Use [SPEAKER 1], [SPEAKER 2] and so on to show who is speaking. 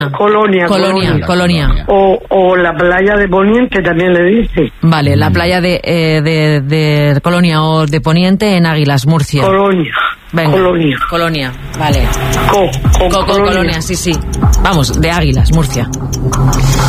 [SPEAKER 1] Colonia.
[SPEAKER 2] O la playa de Poniente también le dice.
[SPEAKER 1] Vale, la playa de Colonia o de Poniente en Águilas, Murcia.
[SPEAKER 2] Colonia.
[SPEAKER 1] Venga. Colonia, vale. Colonia, sí. Vamos, de Águilas, Murcia.